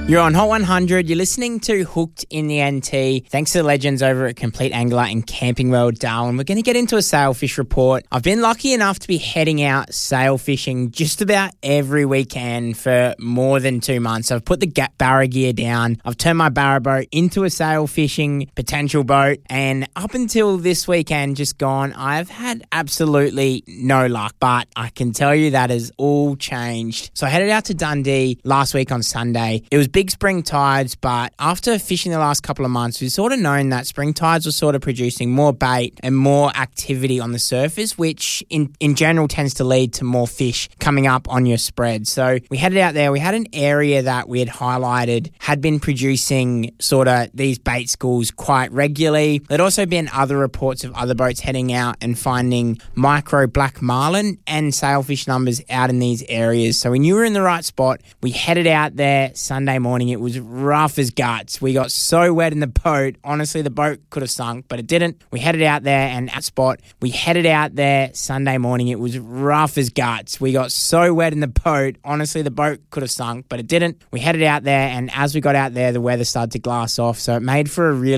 You're on Hot 100. You're listening to Hooked in the NT. Thanks to the legends over at Complete Angler and Camping World Darwin. We're going to get into a sailfish report. I've been lucky enough to be heading out sail fishing just about every weekend for more than 2 months. I've put the barra gear down. I've turned my barra boat into a sail fishing potential boat. And up until this weekend just gone, I've had absolutely no luck. But I can tell you that has all changed. So I headed out to Dundee last week on Sunday. It was big spring tides, but after fishing the last couple of months, we've sort of known that spring tides were sort of producing more bait and more activity on the surface, which in general tends to lead to more fish coming up on your spread. So we headed out there. We had an area that we had highlighted had been producing sort of these bait schools quite regularly. There'd also been other reports of other boats heading out and finding micro black marlin and sailfish numbers out in these areas. So we knew we were in the right spot. We headed out there Sunday morning. It was rough as guts. We got so wet in the boat. Honestly, the boat could have sunk, but it didn't. We headed out there and at spot. We headed out there Sunday morning. It was rough as guts. We got so wet in the boat. Honestly, the boat could have sunk, but it didn't. We headed out there, and as we got out there, the weather started to glass off. So it made for a really